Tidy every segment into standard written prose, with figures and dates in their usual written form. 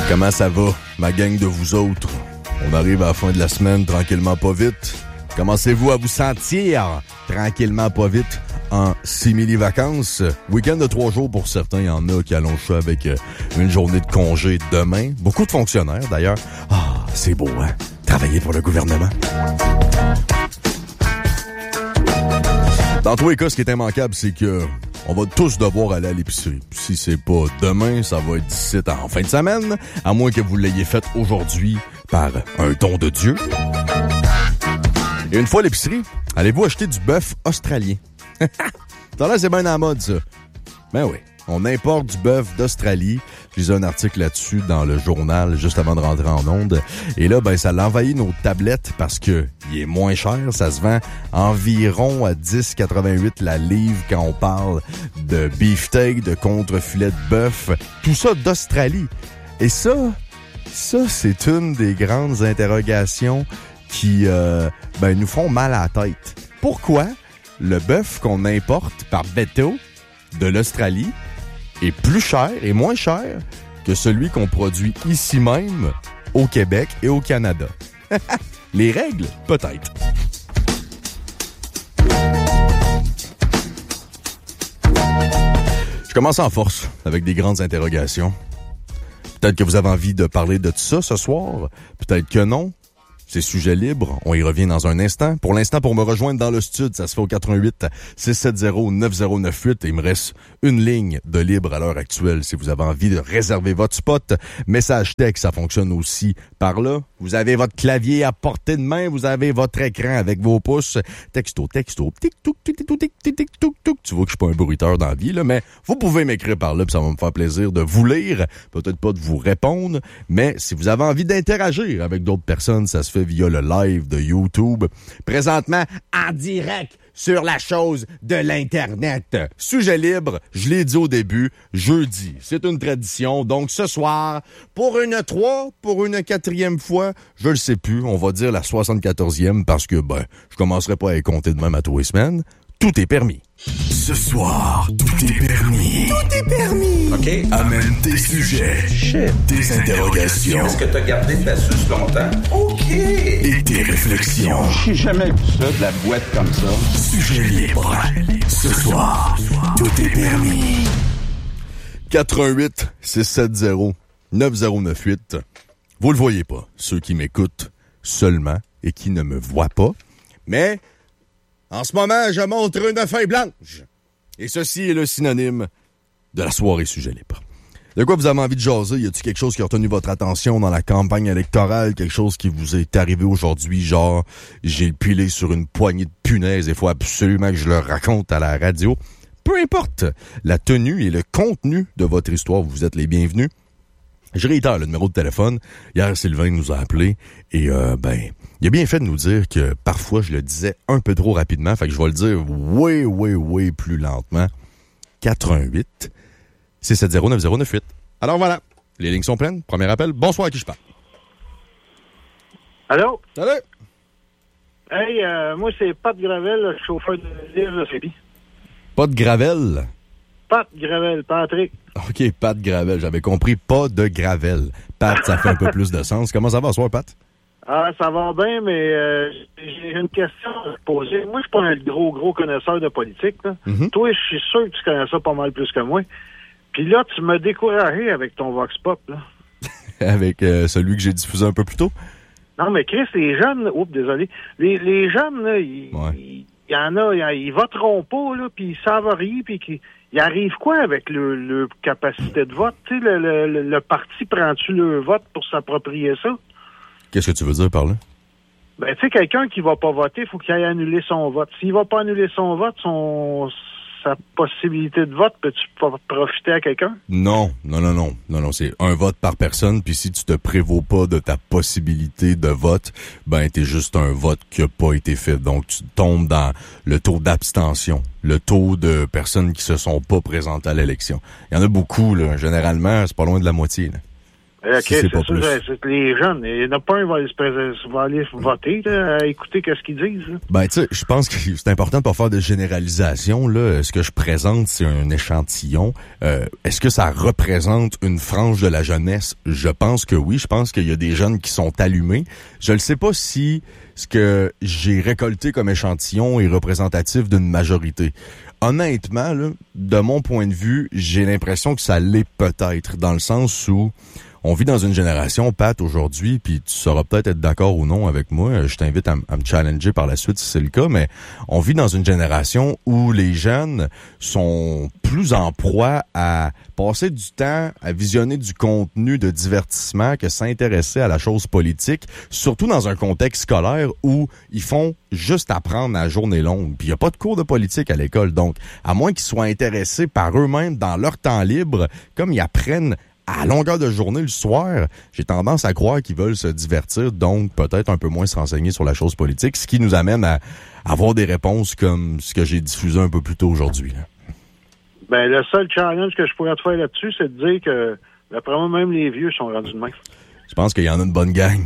Comment ça va, ma gang de vous autres? On arrive à la fin de la semaine, tranquillement pas vite. Commencez-vous à vous sentir tranquillement pas vite en simili-vacances? Week-end de 3 jours pour certains, il y en a qui allongent ça avec une journée de congé demain. Beaucoup de fonctionnaires, d'ailleurs. Ah, c'est beau, hein? Travailler pour le gouvernement. Dans tous les cas, ce qui est immanquable, c'est que on va tous devoir aller à l'épicerie. Si c'est pas demain, ça va être d'ici en fin de semaine, à moins que vous l'ayez fait aujourd'hui par un don de Dieu. Et une fois à l'épicerie, allez-vous acheter du bœuf australien? Ça là, c'est bien en mode, ça. Ben oui, on importe du bœuf d'Australie. Je lisais un article là-dessus dans le journal juste avant de rentrer en onde. Et là, ben ça l'a envahi nos tablettes parce que il est moins cher. Ça se vend environ à 10,88 la livre quand on parle de beefsteak, de contre-filet de bœuf. Tout ça d'Australie. Et ça, c'est une des grandes interrogations qui nous font mal à la tête. Pourquoi le bœuf qu'on importe par bateau de l'Australie est plus cher et moins cher que celui qu'on produit ici même, au Québec et au Canada? Les règles, peut-être. Je commence en force avec des grandes interrogations. Peut-être que vous avez envie de parler de ça ce soir. Peut-être que non. C'est sujet libre. On y revient dans un instant. Pour l'instant, pour me rejoindre dans le studio, ça se fait au 88-670-9098. Il me reste une ligne de libre à l'heure actuelle si vous avez envie de réserver votre spot. Message texte, ça fonctionne aussi par là. Vous avez votre clavier à portée de main. Vous avez votre écran avec vos pouces. Texto, tic-touc, tic-touc. Tu vois que je suis pas un bruiteur dans la vie, là, mais vous pouvez m'écrire par là, puis ça va me faire plaisir de vous lire. Peut-être pas de vous répondre, mais si vous avez envie d'interagir avec d'autres personnes, ça se fait via le live de YouTube. Présentement, en direct sur la chose de l'Internet. Sujet libre, je l'ai dit au début, jeudi. C'est une tradition. Donc, ce soir, pour une 4e fois, je le sais plus, on va dire la 74e parce que, je commencerai pas à y compter de même à tous les semaines. Tout est permis. Ce soir, tout est permis. Tout est permis. OK. Amène tes sujets. Tes interrogations. Est-ce que t'as gardé ta suce longtemps? OK. Et tes réflexions. J'ai jamais vu ça, de la boîte comme ça. Sujet libre. Ce soir, tout est permis. 88-670-9098. Vous le voyez pas, ceux qui m'écoutent seulement et qui ne me voient pas. Mais en ce moment, je montre une feuille blanche. Et ceci est le synonyme de la soirée sujet libre. De quoi vous avez envie de jaser? Y a-t-il quelque chose qui a retenu votre attention dans la campagne électorale? Quelque chose qui vous est arrivé aujourd'hui? Genre, j'ai pilé sur une poignée de punaises et il faut absolument que je le raconte à la radio. Peu importe la tenue et le contenu de votre histoire, vous êtes les bienvenus. Je réitère le numéro de téléphone. Hier, Sylvain nous a appelé et il a bien fait de nous dire que parfois, je le disais un peu trop rapidement. Fait que je vais le dire way plus lentement. 88-670-9098. Alors voilà, les lignes sont pleines. Premier appel. Bonsoir, à qui je parle? Allô? Salut! Hey, moi, c'est Pat Gravel, le chauffeur de livre de Sébi. Pas de Gravel? Pat Gravel, Patrick. OK, Pat Gravel. J'avais compris pas de Gravel. Pat, ça fait un peu plus de sens. Comment ça va ce soir, Pat? Ah, ça va bien, mais j'ai une question à te poser. Moi, je suis pas un gros connaisseur de politique, là. Mm-hmm. Toi, je suis sûr que tu connais ça pas mal plus que moi. Puis là, tu m'as découragé avec ton Vox Pop, là. Avec celui que j'ai diffusé un peu plus tôt? Non, mais Chris, les jeunes... Oups, désolé. Les jeunes, là, il y en a, ils voteront pas, là, puis ils savent rien, puis il arrive quoi avec le capacité de vote? Tu sais, le parti prend-tu le vote pour s'approprier ça? Qu'est-ce que tu veux dire par là? Ben, tu sais, quelqu'un qui va pas voter, il faut qu'il aille annuler son vote. S'il va pas annuler son vote, sa possibilité de vote, peux-tu profiter à quelqu'un? Non. C'est un vote par personne, puis si tu te prévaux pas de ta possibilité de vote, t'es juste un vote qui a pas été fait. Donc, tu tombes dans le taux d'abstention, le taux de personnes qui se sont pas présentées à l'élection. Il y en a beaucoup, là. Généralement, c'est pas loin de la moitié, là. OK, si c'est pas plus. C'est les jeunes. Il n'y en a pas un qui va aller voter, là, à écouter ce qu'ils disent. Là. Ben, tu sais, je pense que c'est important de pas faire de généralisation, là. Ce que je présente, c'est un échantillon. Est-ce que ça représente une frange de la jeunesse? Je pense que oui. Je pense qu'il y a des jeunes qui sont allumés. Je ne sais pas si ce que j'ai récolté comme échantillon est représentatif d'une majorité. Honnêtement, là, de mon point de vue, j'ai l'impression que ça l'est peut-être, dans le sens où on vit dans une génération, Pat, aujourd'hui, puis tu sauras peut-être être d'accord ou non avec moi, je t'invite à me challenger par la suite si c'est le cas, mais on vit dans une génération où les jeunes sont plus en proie à passer du temps à visionner du contenu de divertissement que s'intéresser à la chose politique, surtout dans un contexte scolaire où ils font juste apprendre à journée longue. Puis il n'y a pas de cours de politique à l'école, donc à moins qu'ils soient intéressés par eux-mêmes dans leur temps libre, comme ils apprennent à longueur de journée le soir, j'ai tendance à croire qu'ils veulent se divertir, donc peut-être un peu moins se renseigner sur la chose politique, ce qui nous amène à avoir des réponses comme ce que j'ai diffusé un peu plus tôt aujourd'hui. Là. Ben, le seul challenge que je pourrais te faire là-dessus, c'est de dire que, d'après moi, même les vieux sont rendus de même. Je pense qu'il y en a une bonne gang.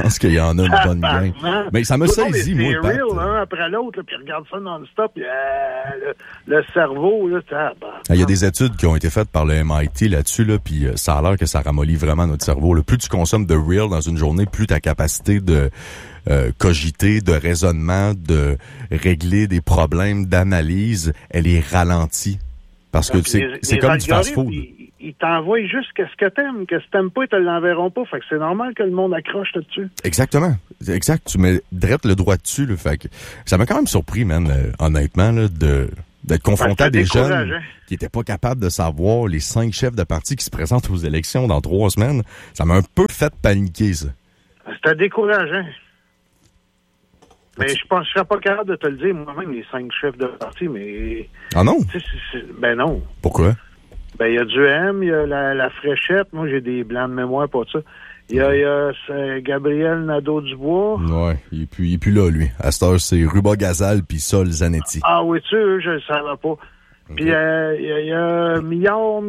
Mais ça me saisi, moi, Pat. C'est real, un après l'autre, là, puis regarde ça non-stop, le cerveau, là, il y a des études qui ont été faites par le MIT là-dessus, là, puis ça a l'air que ça ramollit vraiment notre cerveau. Là. Plus tu consommes de real dans une journée, plus ta capacité de cogiter, de raisonnement, de régler des problèmes d'analyse, elle est ralentie. Parce que c'est comme du fast-food. Ils t'envoient juste qu'est-ce que t'aimes. Qu'est-ce que t'aimes pas, ils te l'enverront pas. Fait que c'est normal que le monde accroche là-dessus. Exactement. Exact. Tu mets direct le droit dessus, là. Fait que ça m'a quand même surpris, man, honnêtement, là, d'être confronté à des jeunes qui étaient pas capables de savoir les 5 chefs de parti qui se présentent aux élections dans 3 semaines. Ça m'a un peu fait paniquer, ça. C'était décourageant. Mais je pense que je serais pas capable de te le dire, moi-même, les 5 chefs de parti, mais... Ah non? Ben non. Pourquoi? Ben, il y a du M, il y a la fraîchette. Moi, j'ai des blancs de mémoire pour ça. Il y a Gabriel Nadeau-Dubois. Ouais, il est plus là, lui. À cette heure, c'est Ruba Gazal puis Sol Zanetti. Ah oui, je le savais pas. Okay. Puis il y a Millard.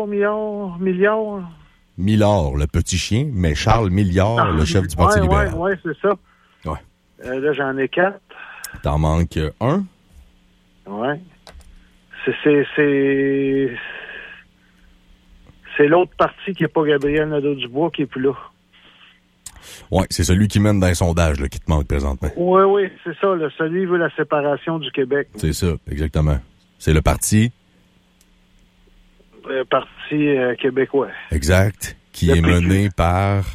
Millard, le petit chien, mais Charles Millard, le chef du Parti libéral. Ouais, c'est ça. Ouais. Là, j'en ai 4. T'en manques 1? Ouais. C'est l'autre parti qui n'est pas Gabriel Nadeau-Dubois qui est plus là. Oui, c'est celui qui mène dans les sondages là, qui te manque présentement. Oui, c'est ça. Celui qui veut la séparation du Québec. C'est ça, exactement. C'est le parti... Le Parti québécois. Exact. Qui est mené par...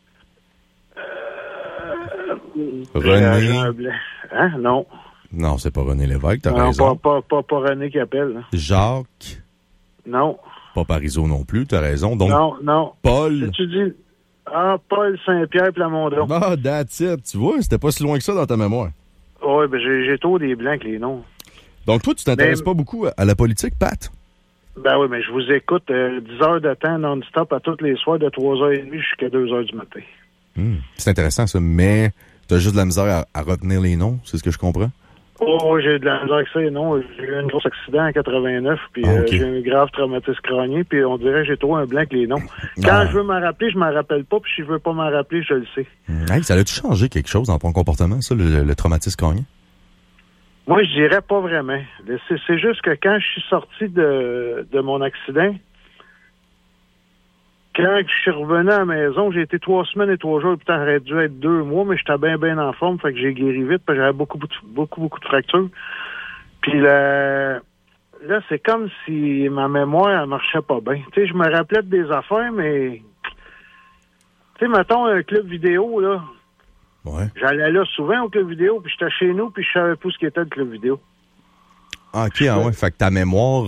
René... Hein? Non. Non, c'est pas René Lévesque, t'as raison. Pas René qui appelle. Hein. Jacques... Non. Pas Parizeau non plus, t'as raison. Donc, non. Paul... Tu dis... Paul Saint-Pierre Plamondon. Ah, that's it. Tu vois, c'était pas si loin que ça dans ta mémoire. Oui, ben j'ai trop des blancs avec les noms. Donc, toi, tu t'intéresses pas beaucoup à la politique, Pat? Ben oui, mais je vous écoute 10 heures de temps non-stop à tous les soirs de 3h30 jusqu'à 2h du matin. C'est intéressant, ça, mais t'as juste de la misère à retenir les noms, c'est ce que je comprends? Oh, j'ai de la misère avec ça, non. J'ai eu un gros accident en 89, puis j'ai un grave traumatisme crânien, puis on dirait que j'ai trop un blanc avec les noms. Quand je veux m'en rappeler, je m'en rappelle pas, puis si je veux pas m'en rappeler, je le sais. Hey, ça a-tu changé quelque chose dans ton comportement, ça, le traumatisme crânien? Moi, je dirais pas vraiment. C'est juste que quand je suis sorti de mon accident, quand je suis revenu à la maison, j'ai été 3 semaines et 3 jours, puis ça aurait dû être 2 mois, mais j'étais bien en forme, fait que j'ai guéri vite, parce que j'avais beaucoup de fractures. Puis là, c'est comme si ma mémoire, elle marchait pas bien. Tu sais, je me rappelais des affaires, mais... Tu sais, mettons un club vidéo, là. Ouais. J'allais là souvent au club vidéo, puis j'étais chez nous, puis je savais pas ce qu'était le club vidéo. Ah, OK, ouais. Fait que ta mémoire...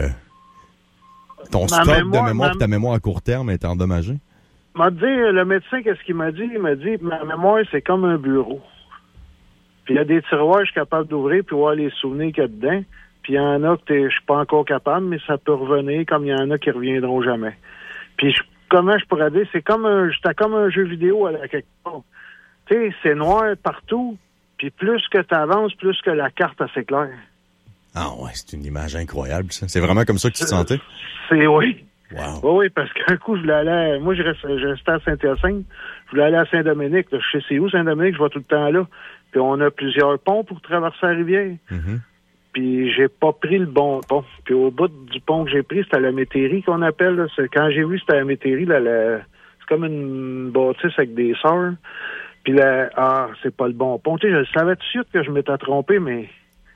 Ton stock de mémoire et ta mémoire à court terme est endommagée? M'a dit, le médecin, qu'est-ce qu'il m'a dit? Il m'a dit, ma mémoire, c'est comme un bureau. Puis il y a des tiroirs, je suis capable d'ouvrir, puis voir les souvenirs qu'il y a dedans. Puis il y en a que je suis pas encore capable, mais ça peut revenir, comme il y en a qui reviendront jamais. Puis comment je pourrais dire? C'était comme un jeu vidéo à quelque part. Tu sais, c'est noir partout, puis plus que tu avances, plus que la carte, elle s'éclaire. Ah ouais, c'est une image incroyable, ça. C'est vraiment comme ça que tu te sentais? Oui. Wow. Oui, parce qu'un coup, je voulais aller moi, je restais à Saint-Hyacinthe. Je voulais aller à Saint-Dominique. Là. Je sais c'est où, Saint-Dominique? Je vais tout le temps là. Puis on a plusieurs ponts pour traverser la rivière. Mm-hmm. Puis j'ai pas pris le bon pont. Puis au bout du pont que j'ai pris, c'était la métairie qu'on appelle. Là. Quand j'ai vu, c'était la métairie. C'est comme une bâtisse avec des sœurs. Puis là, c'est pas le bon pont. Tu sais, je savais tout de suite que je m'étais trompé, mais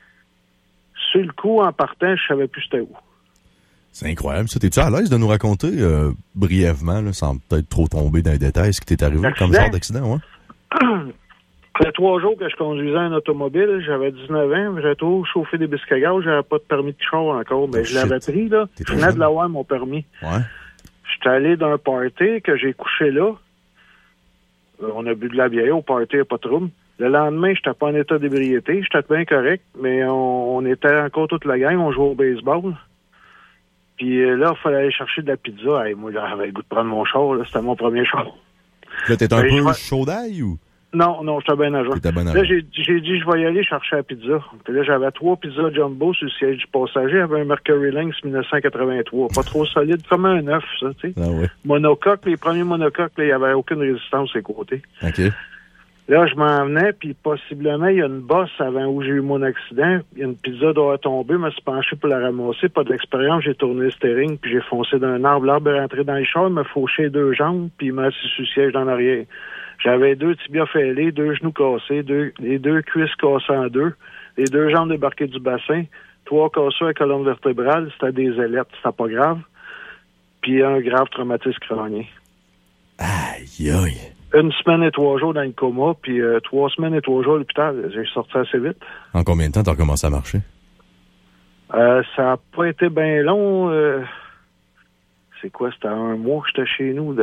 sur le coup, en partant, je savais plus c'était où. C'est incroyable, ça. T'es-tu à l'aise de nous raconter brièvement, là, sans peut-être trop tomber dans les détails, ce qui t'est arrivé comme genre d'accident, ouais? Ça fait 3 jours que je conduisais un automobile. J'avais 19 ans. J'avais trop chauffé des biscuits à gaz. J'avais pas de permis de char encore. Mais je l'avais pris, là. Je venais de l'avoir, mon permis. Ouais. J'étais allé d'un party que j'ai couché là. On a bu de la bière au party, pas de trouble. Le lendemain, j'étais pas en état d'ébriété. J'étais bien correct, mais on était encore toute la gang. On jouait au baseball. Puis là, il fallait aller chercher de la pizza. Hey, moi, j'avais le goût de prendre mon char. Là. C'était mon premier char. Là, t'es un peu chaud d'ail ou? Non, j'étais bien à jeun. Là, j'ai dit, je vais y aller chercher la pizza. Puis là, j'avais 3 pizzas jumbo sur le siège du passager. J'avais un Mercury Lynx 1983. Pas trop solide, comme un œuf, ça, tu sais. Ah ouais. Monocoque, les premiers monocoques, là, il n'y avait aucune résistance sur les côtés. OK. Là, je m'en venais, puis possiblement, il y a une bosse avant où j'ai eu mon accident. Il y a une pizza doit tomber, je me suis penché pour la ramasser. Pas d'expérience, j'ai tourné le steering, puis j'ai foncé d'un arbre. L'arbre est rentré dans les chars, il m'a fauché 2 jambes, puis il m'a assis sur le siège dans l'arrière. J'avais 2 tibias fêlés, 2 genoux cassés, les 2 cuisses cassées en 2, les 2 jambes débarquées du bassin, 3 cassures à la colonne vertébrale, c'était des ailettes, c'était pas grave, puis un grave traumatisme crânien. Aïe, aïe. 1 semaine et 3 jours dans le coma, puis 3 semaines et 3 jours à l'hôpital. J'ai sorti assez vite. En combien de temps t'as recommencé à marcher? Ça n'a pas été bien long. C'est quoi? C'était 1 mois que j'étais chez nous.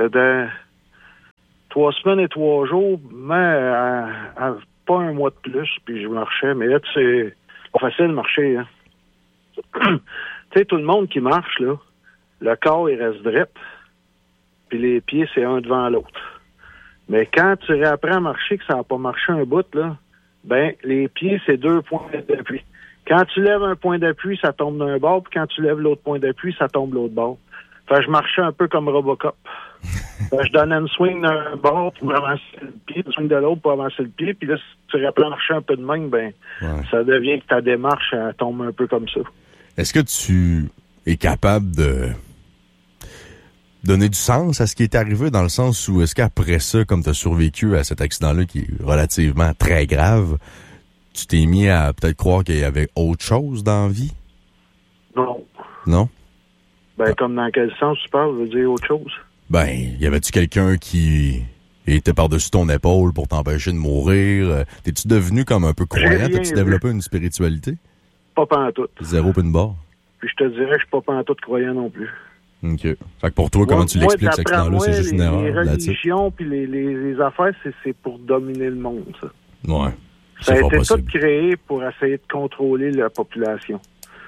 3 semaines et 3 jours, mais pas 1 mois de plus, puis je marchais. Mais là, c'est pas facile de marcher. Hein? Tu sais, tout le monde qui marche, là, le corps, il reste droit, puis les pieds, c'est un devant l'autre. Mais quand tu réapprends à marcher, que ça n'a pas marché un bout, là, ben, les pieds, c'est 2 points d'appui. Quand tu lèves un point d'appui, ça tombe d'un bord, puis quand tu lèves l'autre point d'appui, ça tombe de l'autre bord. Fait que je marchais un peu comme Robocop. Je donnais une swing d'un bord pour avancer le pied, une swing de l'autre pour avancer le pied, puis là, si tu réapprends à marcher un peu de même, ben, ça devient que ta démarche, elle tombe un peu comme ça. Est-ce que tu es capable de donner du sens à ce qui est arrivé, dans le sens où est-ce qu'après ça, comme tu as survécu à cet accident-là qui est relativement très grave, tu t'es mis à peut-être croire qu'il y avait autre chose dans la vie? Non. Non? Ben, comme dans quel sens tu parles, veut dire autre chose? Ben, y avait-tu quelqu'un qui était par-dessus ton épaule pour t'empêcher de mourir? T'es-tu devenu comme un peu croyant? T'as-tu développé une spiritualité? Pas pantoute. 0 pin barre? Puis je te dirais que je suis pas pantoute croyant non plus. OK. Fait que pour toi, comment tu l'expliques, cet accident-là? C'est juste une erreur. Les religions puis les affaires, c'est pour dominer le monde, ça. Ouais. Ça a été tout créé pour essayer de contrôler la population.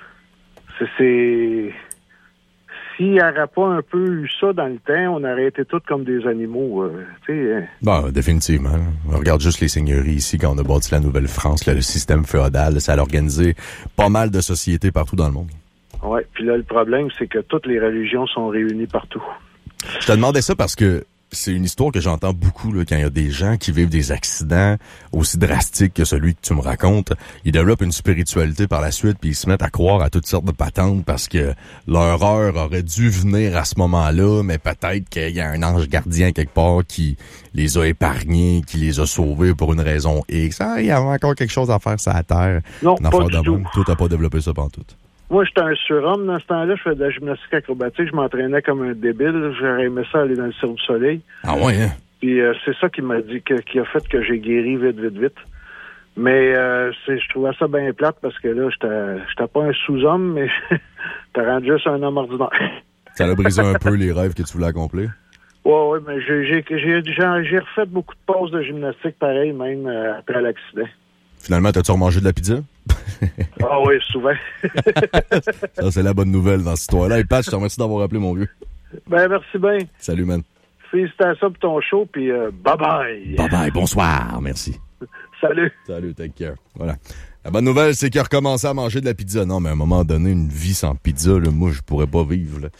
S'il n'y aurait pas un peu eu ça dans le temps, on aurait été tous comme des animaux. Bon, définitivement. On regarde juste les seigneuries ici, quand on a bâti la Nouvelle-France, là, le système féodal, ça a organisé pas mal de sociétés partout dans le monde. Oui, puis là, le problème, c'est que toutes les religions sont réunies partout. Je te demandais ça parce que c'est une histoire que j'entends beaucoup là, quand il y a des gens qui vivent des accidents aussi drastiques que celui que tu me racontes. Ils développent une spiritualité par la suite, puis ils se mettent à croire à toutes sortes de patentes parce que leur heure aurait dû venir à ce moment-là, mais peut-être qu'il y a un ange gardien quelque part qui les a épargnés, qui les a sauvés pour une raison X. Ah, il y avait encore quelque chose à faire sur la Terre. Non, pas du tout. Toi, t'as pas développé ça pantoute. Moi, j'étais un surhomme dans ce temps-là. Je faisais de la gymnastique acrobatique. Je m'entraînais comme un débile. J'aurais aimé ça aller dans le Cirque du Soleil. Ah ouais, hein? Puis c'est ça qui m'a dit, qui a fait que j'ai guéri vite. Mais je trouvais ça bien plate parce que là, j'étais pas un sous-homme, mais j'étais rendu juste un homme ordinaire. Ça a brisé un peu les rêves que tu voulais accomplir? Oui, mais j'ai refait beaucoup de pauses de gymnastique pareil, même après l'accident. Finalement, t'as-tu remangé de la pizza? Ah oui, souvent. Ça, c'est la bonne nouvelle dans cette histoire-là. Et Pat, je te remercie d'avoir appelé, mon vieux. Ben, merci bien. Salut, man. Félicitations pour ton show, puis bye-bye. Bye-bye, bonsoir, merci. Salut. Salut, take care. Voilà. La bonne nouvelle, c'est qu'il a recommencé à manger de la pizza. Non, mais à un moment donné, une vie sans pizza, là, moi, je pourrais pas vivre, là.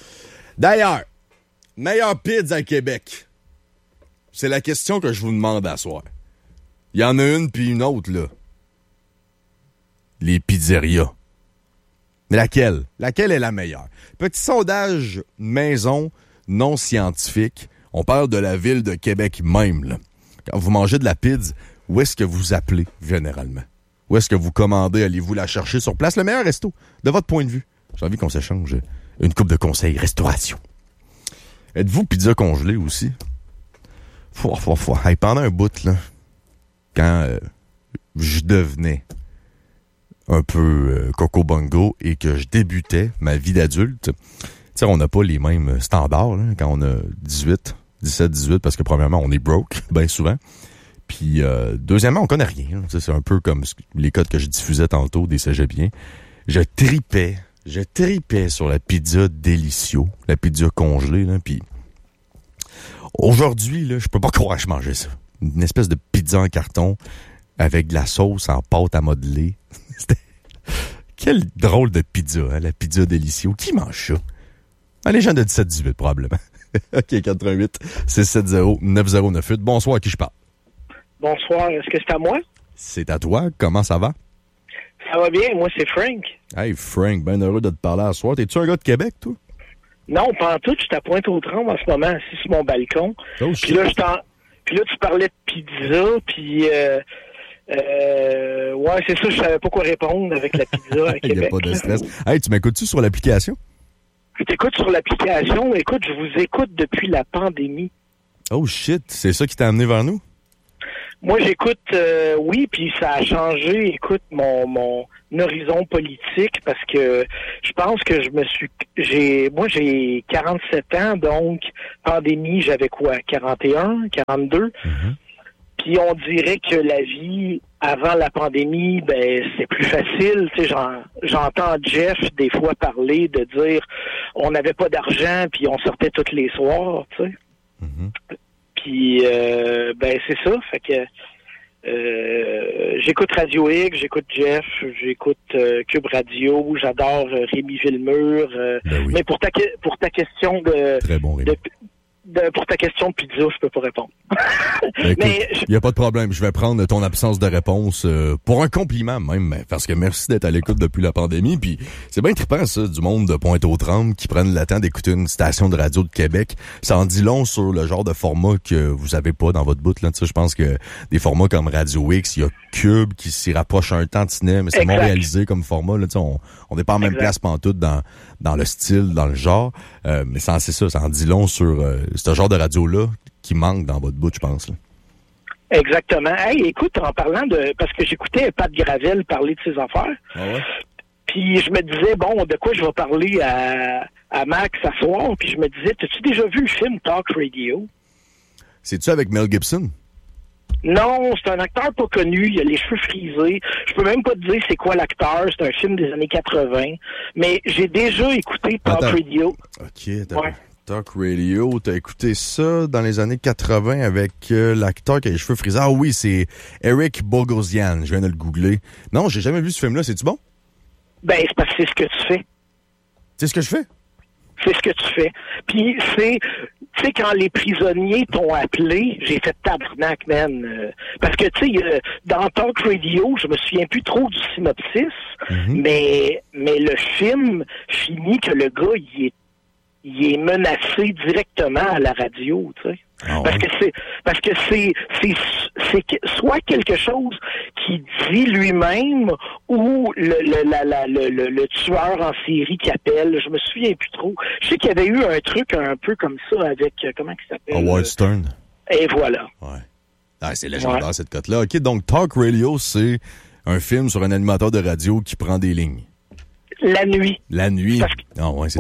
D'ailleurs, meilleure pizza à Québec. C'est la question que je vous demande à soir. Il y en a une puis une autre, là. Les pizzerias. Mais laquelle? Laquelle est la meilleure? Petit sondage maison non scientifique. On parle de la ville de Québec même, là. Quand vous mangez de la pizza, où est-ce que vous appelez généralement? Où est-ce que vous commandez? Allez-vous la chercher sur place? Le meilleur resto, de votre point de vue. J'ai envie qu'on s'échange une coupe de conseils restauration. Êtes-vous pizza congelée aussi? Hey, pendant un bout, là, quand je devenais un peu Coco Bongo et que je débutais ma vie d'adulte, tu sais, on n'a pas les mêmes standards là, quand on a 17, 18, parce que premièrement, on est broke, bien souvent. Puis deuxièmement, on connaît rien. Hein. C'est un peu comme les codes que je diffusais tantôt des cégepiens. Je tripais sur la pizza Delicio, la pizza congelée, là, puis aujourd'hui, là, je peux pas croire que je mangeais ça. Une espèce de pizza en carton avec de la sauce en pâte à modeler. Quel drôle de pizza, hein, la pizza Delicio. Qui mange ça? Ah, les gens de 17-18, probablement. OK, 88 670 9098. Bonsoir, à qui je parle? Bonsoir, est-ce que c'est à moi? C'est à toi, comment ça va? Ça va bien, moi c'est Frank. Hey Frank, bien heureux de te parler à soir. T'es-tu un gars de Québec, toi? Non, pas en tout, je suis à Pointe-aux-Trembles en ce moment, assis sur mon balcon. Oh, puis là, tu parlais de pizza, puis ouais, c'est ça, je savais pas quoi répondre avec la pizza à Québec. Il n'y a pas de stress. Hey, tu m'écoutes-tu sur l'application? Je t'écoute sur l'application. Écoute, je vous écoute depuis la pandémie. Oh shit, c'est ça qui t'a amené vers nous? Moi, j'écoute, oui, puis ça a changé, écoute, mon horizon politique, parce que je pense que j'ai 47 ans, donc, pandémie, j'avais quoi, 41, 42? Mm-hmm. Puis on dirait que la vie avant la pandémie, ben c'est plus facile. Tu sais, j'entends Jeff des fois parler de dire on n'avait pas d'argent puis on sortait tous les soirs, tu sais. Mm-hmm. Puis ben c'est ça, fait que j'écoute Radio X, j'écoute Jeff, j'écoute Cube Radio, j'adore Rémi Villemur. Ben oui. Mais pour ta question de très bon Rémi. Pour ta question de pizza, je peux pas répondre. Écoute, il n'y a pas de problème. Je vais prendre ton absence de réponse pour un compliment même, parce que merci d'être à l'écoute depuis la pandémie. Puis c'est bien trippant, ça, du monde de Pointe-aux-Trembles qui prennent le temps d'écouter une station de radio de Québec. Ça en dit long sur le genre de format que vous avez pas dans votre bout. Là. Tu sais, je pense que des formats comme Radio X, il y a Cube qui s'y rapproche un tantinet, mais c'est moins réalisé comme format. Là. Tu sais, on n'est pas en même place pantoute dans le style, dans le genre. Mais c'est ça, ça en dit long sur ce genre de radio-là qui manque dans votre bout, je pense. Là. Exactement. Hey, écoute, en parlant parce que j'écoutais Pat Gravel parler de ses affaires, puis je me disais, bon, de quoi je vais parler à Max ce soir, puis je me disais, t'as-tu déjà vu le film Talk Radio? C'est-tu avec Mel Gibson? Non, c'est un acteur pas connu, il a les cheveux frisés. Je peux même pas te dire c'est quoi l'acteur, c'est un film des années 80. Mais j'ai déjà écouté Talk Radio. OK, ouais. Talk Radio, t'as écouté ça dans les années 80 avec l'acteur qui a les cheveux frisés. Ah oui, c'est Eric Bogosian, je viens de le googler. Non, j'ai jamais vu ce film-là, c'est-tu bon? Ben, c'est parce que c'est ce que tu fais. C'est ce que je fais? C'est ce que tu fais. Puis c'est... Tu sais, quand les prisonniers t'ont appelé, j'ai fait tabarnak, man. Parce que, tu sais, dans Talk Radio, je me souviens plus trop du synopsis, mais le film finit que le gars, il est menacé directement à la radio, tu sais. Oh, parce que c'est soit quelque chose qui dit lui-même ou le tueur en série qui appelle. Je me souviens plus trop. Je sais qu'il y avait eu un truc un peu comme ça avec comment il s'appelle? Howard Stern. Et voilà. Ouais. Ah, c'est légendaire cette cote-là. OK, donc Talk Radio, c'est un film sur un animateur de radio qui prend des lignes. La nuit. La nuit. C'est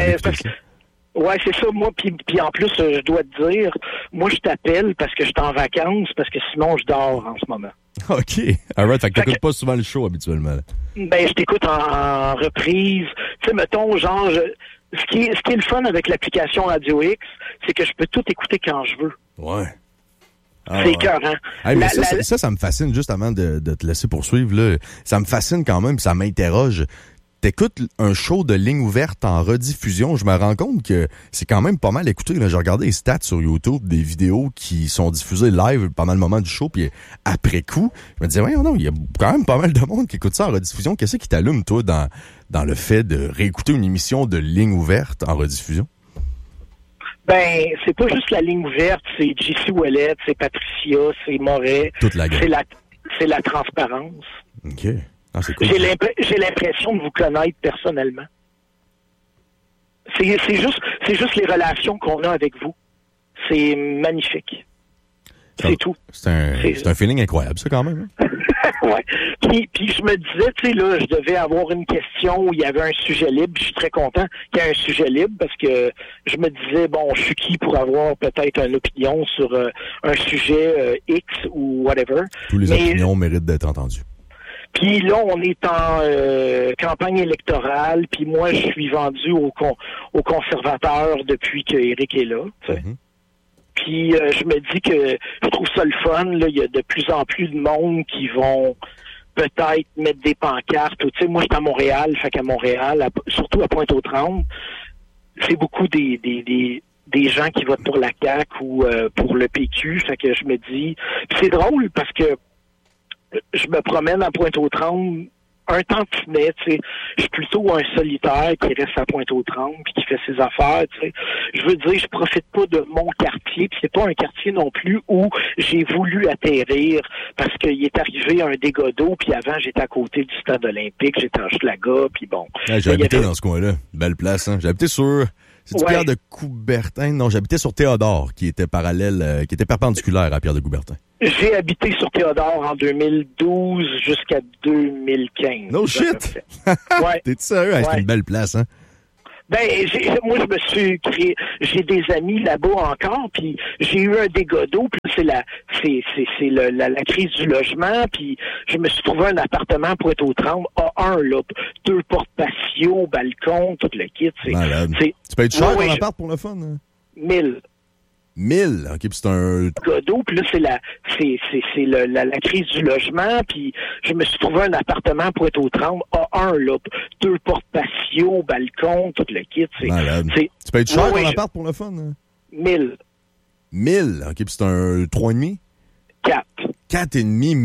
Ouais, c'est ça, moi, puis en plus, je dois te dire, moi, je t'appelle parce que je suis en vacances, parce que sinon, je dors en ce moment. OK. All right, fait que t'écoutes pas souvent le show, habituellement. Ben, je t'écoute en reprise. Tu sais, mettons, genre, ce qui est le fun avec l'application Radio X, c'est que je peux tout écouter quand je veux. Ouais. C'est écœurant. Hey, mais ça me fascine, juste avant de te laisser poursuivre, là. Ça me fascine quand même, puis ça m'interroge. t'écoutes un show de ligne ouverte en rediffusion, je me rends compte que c'est quand même pas mal écouté. Là, j'ai regardé les stats sur YouTube, des vidéos qui sont diffusées live pendant le moment du show, puis après coup, je me disais, ouais, non, il y a quand même pas mal de monde qui écoute ça en rediffusion. Qu'est-ce qui t'allume, toi, dans le fait de réécouter une émission de ligne ouverte en rediffusion? Ben, c'est pas juste la ligne ouverte, c'est JC Ouellet, c'est Patricia, c'est Moret. Toute la gamme. C'est la transparence. OK. Ah, c'est cool. J'ai l'impression de vous connaître personnellement. C'est juste les relations qu'on a avec vous. C'est magnifique. C'est tout. C'est un feeling incroyable, ça, quand même. Hein? Ouais. Puis je me disais, tu sais, là, je devais avoir une question où il y avait un sujet libre. Je suis très content qu'il y ait un sujet libre parce que je me disais, bon, je suis qui pour avoir peut-être une opinion sur un sujet X ou whatever. Tous les opinions méritent d'être entendues. Puis là, on est en campagne électorale, puis moi, je suis vendu aux conservateurs depuis que Éric est là. Mm-hmm. Puis je me dis que je trouve ça le fun. Là, il y a de plus en plus de monde qui vont peut-être mettre des pancartes. Tu sais, moi, je suis à Montréal, fait qu'à Montréal, surtout à Pointe-aux-Trembles, c'est beaucoup des gens qui votent pour la CAQ ou pour le PQ. Fait que je me dis, puis c'est drôle parce que je me promène à Pointe-aux-Trembles un tantinet, tu sais. Je suis plutôt un solitaire qui reste à Pointe-aux-Trembles puis qui fait ses affaires, tu sais. Je veux dire, je profite pas de mon quartier, puis c'est pas un quartier non plus où j'ai voulu atterrir parce qu'il est arrivé un dégât d'eau, puis avant, j'étais à côté du stade olympique, j'étais en Schlaga, puis bon. Ouais, j'ai habité dans ce coin-là. Belle place, hein. J'ai habité sur... C'est Pierre de Coubertin? Non, j'habitais sur Théodore, qui était perpendiculaire à Pierre de Coubertin. J'ai habité sur Théodore en 2012 jusqu'à 2015. No shit! Ouais. T'es sérieux? Ouais. C'est une belle place, hein? Ben, moi, je me suis créé, j'ai des amis là-bas encore, puis j'ai eu un dégât d'eau, puis c'est la crise du logement, puis je me suis trouvé un appartement pour être au Pointe-aux-Trembles, A1, là, 2 portes patio, balcon, tout le kit. Malade. Tu payes cher ton appart pour le fun? Hein? 1000. 1000? OK, puis c'est un... Godo, puis là, c'est la crise du logement, puis je me suis trouvé un appartement pour être au Pointe-aux-Trembles, A1, là, 2 portes patio, balcon, tout le kit. Malade. Tu payes cher ton appart pour le fun? Hein? 1000. 1000? OK, puis c'est un 3,5? 4. 4,5